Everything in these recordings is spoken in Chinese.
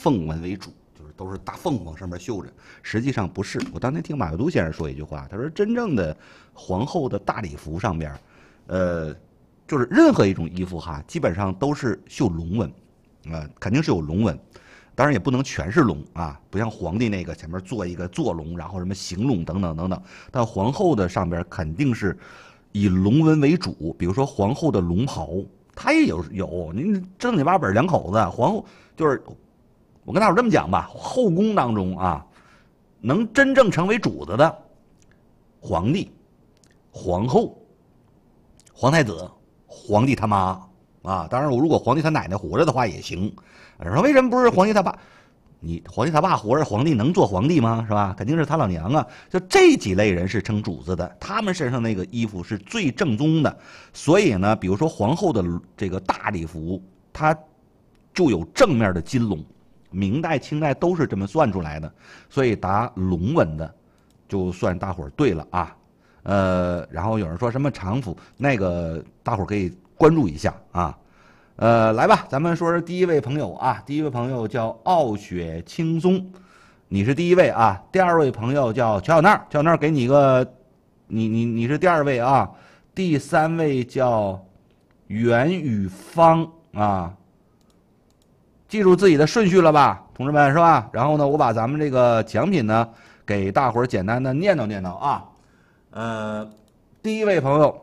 凤纹为主，就是都是大凤凰上面绣着。实际上不是，我当年听马未都先生说一句话，他说真正的皇后的大礼服上边，就是任何一种衣服哈，基本上都是绣龙纹，肯定是有龙纹。当然也不能全是龙啊，不像皇帝那个前面做一个坐龙，然后什么行龙等等等等。但皇后的上边肯定是以龙纹为主，比如说皇后的龙袍，它也有。您正经八本两口子，皇后就是我跟大伙这么讲吧，后宫当中啊，能真正成为主子的皇帝、皇后、皇太子、皇帝他妈啊。当然，如果皇帝他奶奶活着的话也行。说为什么不是皇帝他爸？你皇帝他爸活着，皇帝能做皇帝吗？是吧？肯定是他老娘啊！就这几类人是称主子的，他们身上那个衣服是最正宗的。所以呢，比如说皇后的这个大礼服，它就有正面的金龙，明代、清代都是这么算出来的。所以答龙纹的，就算大伙儿对了啊。然后有人说什么常服，那个大伙儿可以关注一下啊。来吧，咱们说说第一位朋友啊。第一位朋友叫傲雪轻松，你是第一位啊。第二位朋友叫乔小娜，乔小娜给你一个，你是第二位啊。第三位叫袁宇芳啊，记住自己的顺序了吧，同志们是吧？然后呢，我把咱们这个奖品呢给大伙儿简单的念叨念叨啊。第一位朋友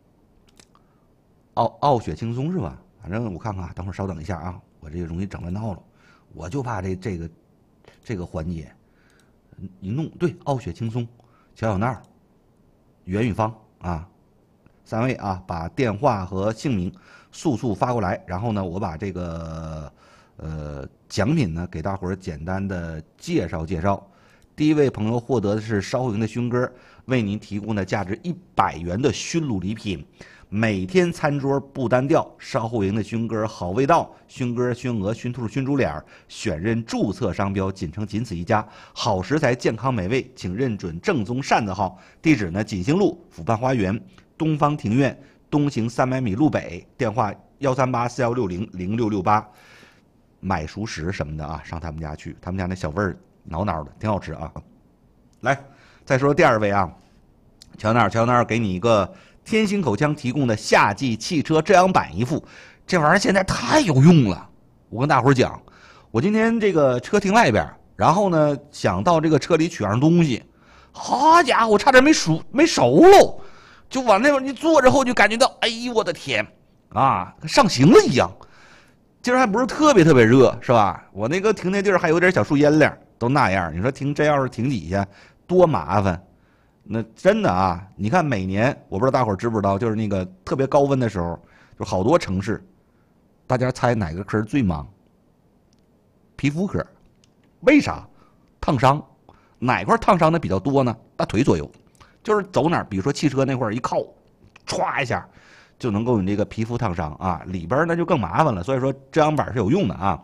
傲雪轻松是吧？反正我看看啊，等会儿稍等一下啊，我这个容易整乱套了，我就怕这个环节一弄对。傲雪轻松、乔小娜、袁宇芳啊，三位啊，把电话和姓名速速发过来，然后呢，我把这个奖品呢给大伙儿简单的介绍介绍。第一位朋友获得的是稍后营的勋哥为您提供的价值100元的熏卤礼品。每天餐桌不单调，稍后营的熏鸽好味道，熏鸽、熏鹅、熏兔、熏猪脸，选任注册商标，仅此一家。好食材，健康美味，请认准正宗扇子号。地址呢：锦兴路府办花园东方庭院东行300米路北，电话13841600668。买熟食什么的啊，上他们家去，他们家那小味儿挠挠的，挺好吃啊。来，再说第二位啊，乔娜给你一个天星口腔提供的夏季汽车遮阳板一副，这玩意儿现在太有用了。我跟大伙儿讲，我今天这个车停外边，然后呢想到这个车里取样东西，好家伙，差点没熟喽，就往那边一坐之后就感觉到，哎呦我的天啊，上刑了一样。今儿还不是特别热是吧？我那个停那地儿还有点小树烟凉，都那样。你说停，这要是停底下多麻烦。那真的啊，你看每年我不知道大伙儿知不知道，就是那个特别高温的时候，就好多城市，大家猜哪个科最忙？皮肤科。为啥？烫伤。哪块烫伤的比较多呢？大腿左右，就是走哪儿，比如说汽车那块儿一靠，歘一下就能够你这个皮肤烫伤啊，里边呢就更麻烦了。所以说遮阳板是有用的啊。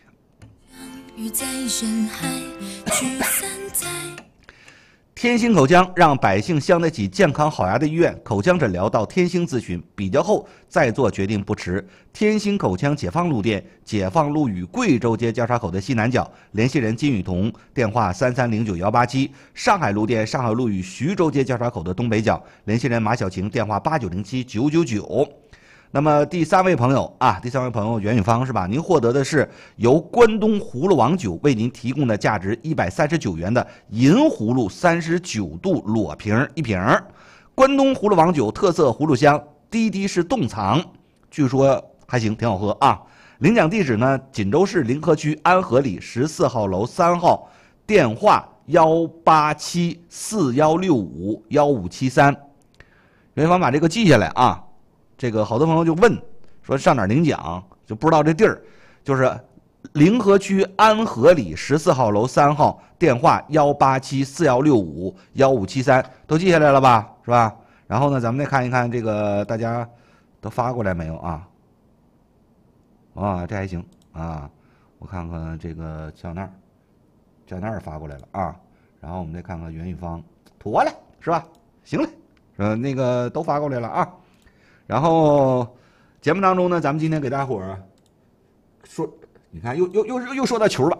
天星口腔让百姓镶得起健康好牙的医院，口腔诊疗到天星咨询，比较后再做决定不迟。天星口腔解放路店，解放路与贵州街交叉口的西南角，联系人金雨桐，电话3309187。上海路店，上海路与徐州街交叉口的东北角，联系人马小晴，电话89079999。那么第三位朋友啊，袁宇芳是吧？您获得的是由关东葫芦王酒为您提供的价值139元的银葫芦39度裸瓶一瓶。关东葫芦王酒特色葫芦香，滴式冻藏，据说还行，挺好喝啊。领奖地址呢，锦州市临河区安和里14号楼3号，电话18741651573。袁宇芳把这个记下来啊。这个好多朋友就问说上哪儿领奖，就不知道这地儿，就是临河区安和里14号楼3号，电话18741651573，都记下来了吧，是吧？然后呢，咱们再看一看这个大家都发过来没有啊？啊，这还行啊，我看看这个小娜发过来了啊，然后我们再看看袁宇芳，妥了是吧？行了，那个都发过来了啊。然后节目当中呢，咱们今天给大伙儿说，你看又说到球了